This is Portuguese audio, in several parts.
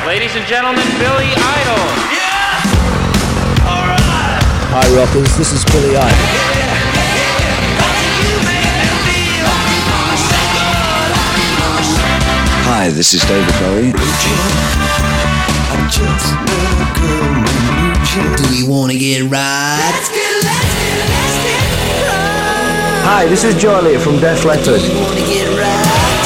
Ladies and gentlemen, Billy Idol. Yeah! All right! Hi rockers, this is Billy Idol. Hi, this is David Bowie. Do we wanna get right? Let's get right. Hi, this is Joe Elliott from Def Leppard. Do we wanna get right?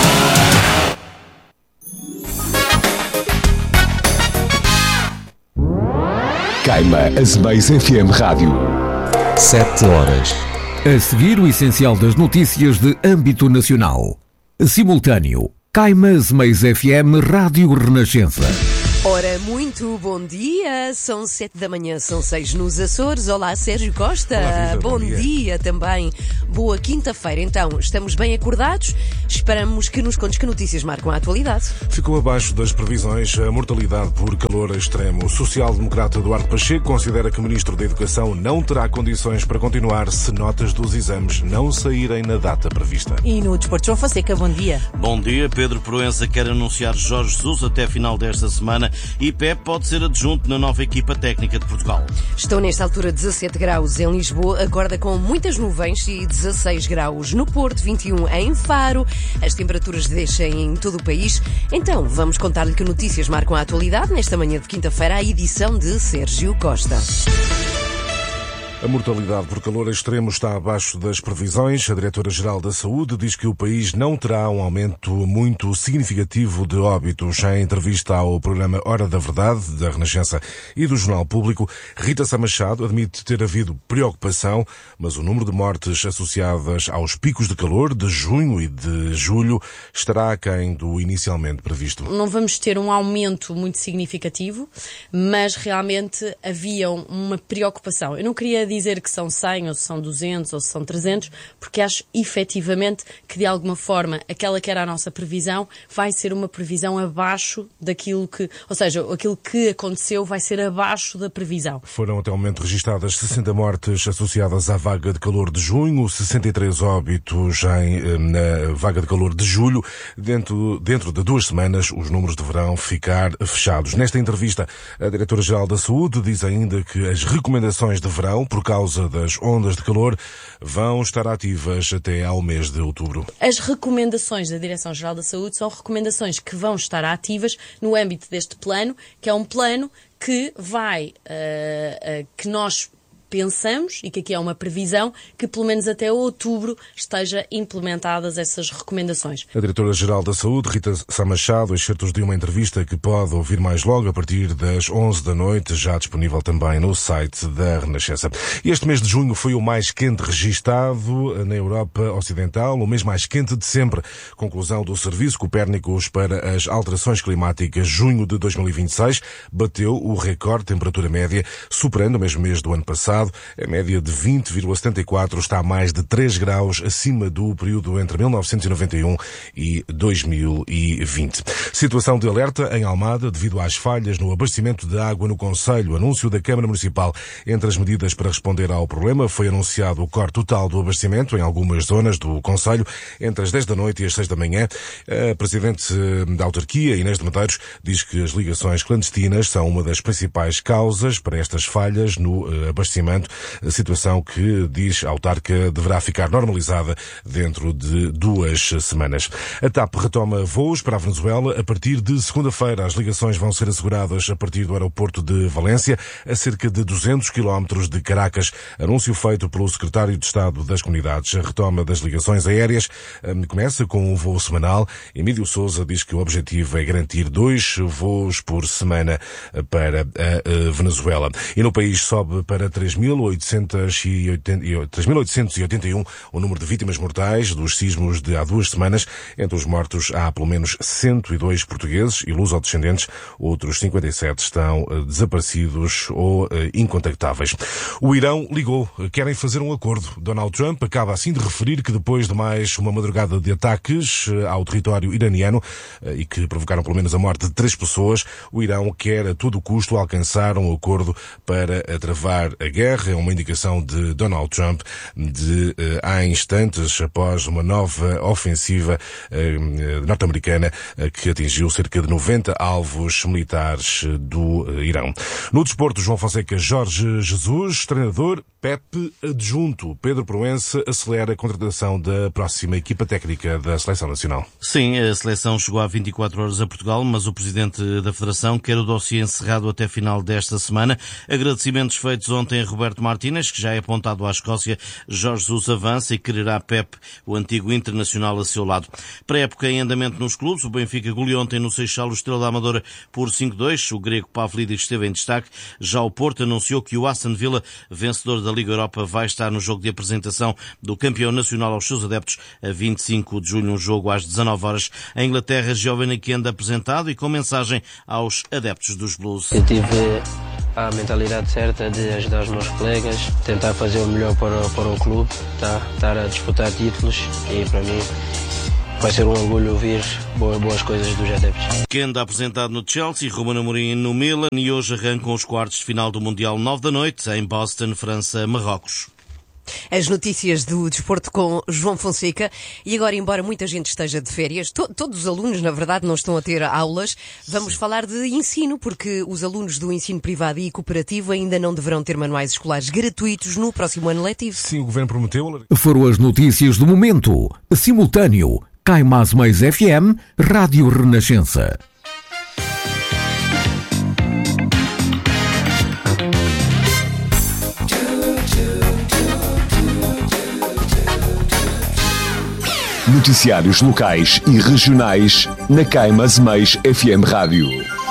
Queima Azemais FM Rádio. 7 horas. A seguir, o essencial das notícias de âmbito nacional. Simultâneo. Queima Azemais FM Rádio Renascença. Ora, muito bom dia, são 7 da manhã, são 6 nos Açores. Olá, Sérgio Costa. Olá, bom dia também. Boa quinta-feira. Então, estamos bem acordados? Esperamos que nos contes que notícias marcam a atualidade. Ficou abaixo das previsões a mortalidade por calor extremo. O social-democrata Eduardo Pacheco considera que o Ministro da Educação não terá condições para continuar se notas dos exames não saírem na data prevista. E no Desporto, João Fonseca, bom dia. Bom dia. Pedro Proença quer anunciar Jorge Jesus até final desta semana e Pep pode ser adjunto na nova equipa técnica de Portugal. Estão nesta altura 17 graus em Lisboa, acorda com muitas nuvens, e 16 graus no Porto, 21 em Faro. As temperaturas descem em todo o país. Então, vamos contar-lhe que notícias marcam a atualidade nesta manhã de quinta-feira, a edição de Sérgio Costa. A mortalidade por calor extremo está abaixo das previsões. A Diretora-Geral da Saúde diz que o país não terá um aumento muito significativo de óbitos. Em entrevista ao programa Hora da Verdade, da Renascença e do Jornal Público, Rita Sá Machado admite ter havido preocupação, mas o número de mortes associadas aos picos de calor de junho e de julho estará aquém do inicialmente previsto. Não vamos ter um aumento muito significativo, mas realmente havia uma preocupação. Eu não queria dizer que são 100, ou se são 200, ou se são 300, porque acho efetivamente que de alguma forma aquela que era a nossa previsão vai ser uma previsão abaixo daquilo que, ou seja, aquilo que aconteceu vai ser abaixo da previsão. Foram até o momento registadas 60 mortes associadas à vaga de calor de junho, 63 óbitos na vaga de calor de julho. Dentro de 2 semanas os números deverão ficar fechados. Nesta entrevista, a Diretora-Geral da Saúde diz ainda que as recomendações de verão, por causa das ondas de calor, vão estar ativas até ao mês de outubro. As recomendações da Direção-Geral da Saúde são recomendações que vão estar ativas no âmbito deste plano, que é um plano que vai, que nós pensamos, e que aqui é uma previsão, que pelo menos até outubro esteja implementadas essas recomendações. A Diretora-Geral da Saúde, Rita Sá Machado, excertos de uma entrevista que pode ouvir mais logo a partir das 11 da noite, já disponível também no site da Renascença. Este mês de junho foi o mais quente registado na Europa Ocidental, o mês mais quente de sempre. Conclusão do Serviço Copérnicos para as Alterações Climáticas, junho de 2026, bateu o recorde de temperatura média, superando o mesmo mês do ano passado. A média de 20,74 está a mais de 3 graus acima do período entre 1991 e 2020. Situação de alerta em Almada devido às falhas no abastecimento de água no concelho. Anúncio da Câmara Municipal. Entre as medidas para responder ao problema foi anunciado o corte total do abastecimento em algumas zonas do concelho entre as 10 da noite e as 6 da manhã. A Presidente da Autarquia, Inês de Medeiros, diz que as ligações clandestinas são uma das principais causas para estas falhas no abastecimento. A situação que, diz a autarca, deverá ficar normalizada dentro de 2 semanas. A TAP retoma voos para a Venezuela a partir de segunda-feira. As ligações vão ser asseguradas a partir do aeroporto de Valência, a cerca de 200 quilómetros de Caracas. Anúncio feito pelo Secretário de Estado das Comunidades. A retoma das ligações aéreas começa com um voo semanal. Emílio Sousa diz que o objetivo é garantir 2 voos por semana para a Venezuela. E no país sobe para 3.881 o número de vítimas mortais dos sismos de há 2 semanas. Entre os mortos há pelo menos 102 portugueses e luso-descendentes. Outros 57 estão desaparecidos ou incontactáveis. O Irão ligou. Querem fazer um acordo. Donald Trump acaba assim de referir que depois de mais uma madrugada de ataques ao território iraniano e que provocaram pelo menos a morte de 3 pessoas, o Irão quer a todo custo alcançar um acordo para travar a guerra guerra, é uma indicação de Donald Trump há instantes após uma nova ofensiva norte-americana que atingiu cerca de 90 alvos militares do Irão. No desporto, João Fonseca, Jorge Jesus, treinador, Pepe adjunto. Pedro Proença acelera a contratação da próxima equipa técnica da Seleção Nacional. Sim, a seleção chegou há 24 horas a Portugal, mas o presidente da Federação quer o dossiê encerrado até final desta semana. Agradecimentos feitos ontem a Roberto Martínez, que já é apontado à Escócia. Jorge Jesus avança e quererá Pepe, o antigo internacional, a seu lado. Pré-época em andamento nos clubes, o Benfica goleou ontem no Seixal o Estrela da Amadora por 5-2. O grego Pavlidis esteve em destaque. Já o Porto anunciou que o Aston Villa, vencedor da Liga Europa, vai estar no jogo de apresentação do campeão nacional aos seus adeptos a 25 de julho, um jogo às 19 horas. Em Inglaterra, Giovanni Quenda apresentado e com mensagem aos adeptos dos Blues. Eu tive a mentalidade certa de ajudar os meus colegas, tentar fazer o melhor para o clube, estar a disputar títulos, e para mim vai ser um orgulho ouvir boas coisas dos adeptos. Quenda apresentado no Chelsea, Ruben Amorim no Milan, e hoje arrancam os quartos de final do Mundial 9 da noite em Boston, França, Marrocos. As notícias do desporto com João Fonseca. E agora, embora muita gente esteja de férias, todos os alunos, na verdade, não estão a ter aulas. Vamos falar de ensino, porque os alunos do ensino privado e cooperativo ainda não deverão ter manuais escolares gratuitos no próximo ano letivo. Sim, o Governo prometeu. Foram as notícias do momento. Simultâneo. Caimás Mais FM, Rádio Renascença. Noticiários locais e regionais na Caimás Mais FM Rádio.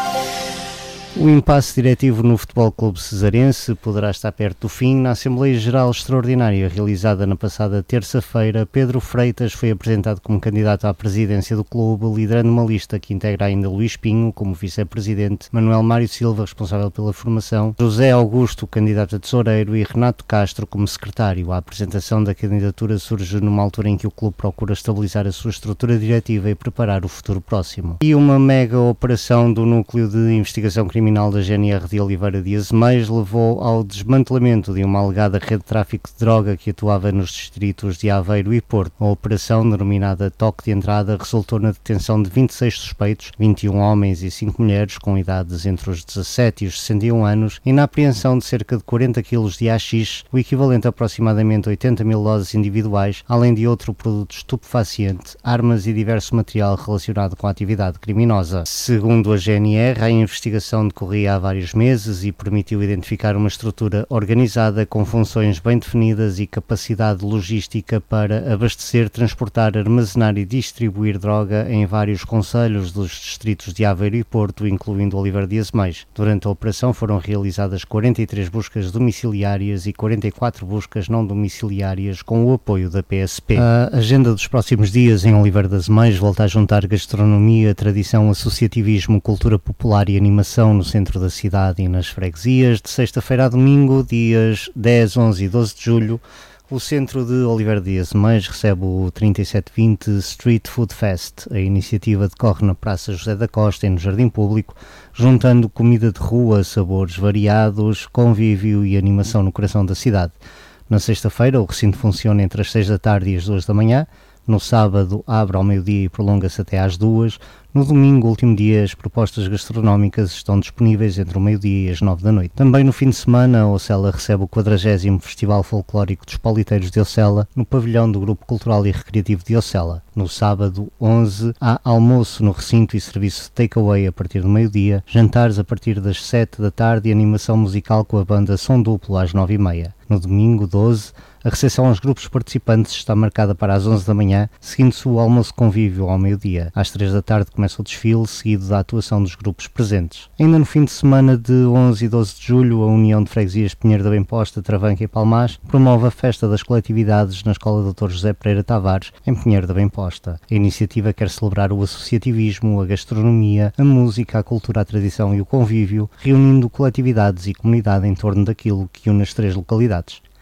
O impasse diretivo no Futebol Clube Cesarense poderá estar perto do fim. Na Assembleia Geral Extraordinária realizada na passada terça-feira, Pedro Freitas foi apresentado como candidato à presidência do clube, liderando uma lista que integra ainda Luís Pinho como vice-presidente, Manuel Mário Silva, responsável pela formação, José Augusto, candidato a tesoureiro, e Renato Castro como secretário. A apresentação da candidatura surge numa altura em que o clube procura estabilizar a sua estrutura diretiva e preparar o futuro próximo. E uma mega operação do Núcleo de Investigação Criminal da GNR de Oliveira de Azeméis levou ao desmantelamento de uma alegada rede de tráfico de droga que atuava nos distritos de Aveiro e Porto. A operação, denominada Toque de Entrada, resultou na detenção de 26 suspeitos, 21 homens e 5 mulheres, com idades entre os 17 e os 61 anos, e na apreensão de cerca de 40 kg de haxixe, o equivalente a aproximadamente 80 mil doses individuais, além de outro produto estupefaciente, armas e diverso material relacionado com a atividade criminosa. Segundo a GNR, a investigação decorria há vários meses e permitiu identificar uma estrutura organizada com funções bem definidas e capacidade logística para abastecer, transportar, armazenar e distribuir droga em vários concelhos dos distritos de Aveiro e Porto, incluindo Oliveira de Azeméis. Durante a operação foram realizadas 43 buscas domiciliárias e 44 buscas não domiciliárias com o apoio da PSP. A agenda dos próximos dias em Oliveira de Azeméis volta a juntar gastronomia, tradição, associativismo, cultura popular e animação no centro da cidade e nas freguesias. De sexta-feira a domingo, dias 10, 11 e 12 de julho, o centro de Oliveira de Azeméis recebe o 3720 Street Food Fest. A iniciativa decorre na Praça José da Costa e no Jardim Público, juntando comida de rua, sabores variados, convívio e animação no coração da cidade. Na sexta-feira, o recinto funciona entre as 6 da tarde e as 2 da manhã. No sábado, abre ao meio-dia e prolonga-se até às 2. No domingo, último dia, as propostas gastronómicas estão disponíveis entre o meio-dia e as 9 da noite. Também no fim de semana, Ocela recebe o 40º Festival Folclórico dos Politeiros de Ocela, no pavilhão do Grupo Cultural e Recreativo de Ocela. No sábado, 11, há almoço no recinto e serviço de takeaway a partir do meio-dia, jantares a partir das 7 da tarde e animação musical com a banda Som Duplo às 9h30. No domingo, 12, a recepção aos grupos participantes está marcada para as 11 da manhã, seguindo-se o almoço convívio ao meio-dia. Às 3 da tarde começa o desfile, seguido da atuação dos grupos presentes. Ainda no fim de semana de 11 e 12 de julho, a União de Freguesias Pinheiro da Bem-Posta, Travanca e Palmás promove a Festa das Coletividades na Escola Dr. José Pereira Tavares, em Pinheiro da Bem-Posta. A iniciativa quer celebrar o associativismo, a gastronomia, a música, a cultura, a tradição e o convívio, reunindo coletividades e comunidade em torno daquilo que une as 3 localidades.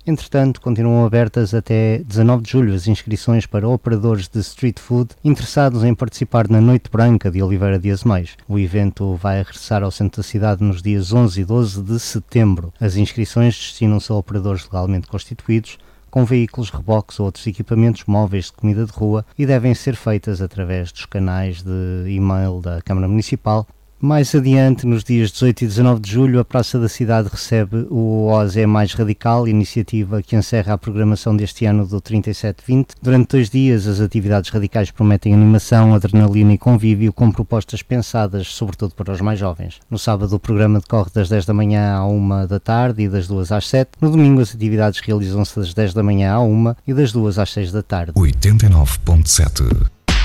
Entretanto, continuam abertas até 19 de julho as inscrições para operadores de street food interessados em participar na Noite Branca de Oliveira de Azeméis. O evento vai regressar ao centro da cidade nos dias 11 e 12 de setembro. As inscrições destinam-se a operadores legalmente constituídos, com veículos, reboques ou outros equipamentos móveis de comida de rua e devem ser feitas através dos canais de e-mail da Câmara Municipal. Mais adiante, nos dias 18 e 19 de julho, a Praça da Cidade recebe o OZ Mais Radical, iniciativa que encerra a programação deste ano do 3720. Durante 2 dias, as atividades radicais prometem animação, adrenalina e convívio, com propostas pensadas sobretudo para os mais jovens. No sábado, o programa decorre das 10 da manhã à 1 da tarde e das 2 às 7. No domingo, as atividades realizam-se das 10 da manhã à 1 e das 2 às 6 da tarde. 89.7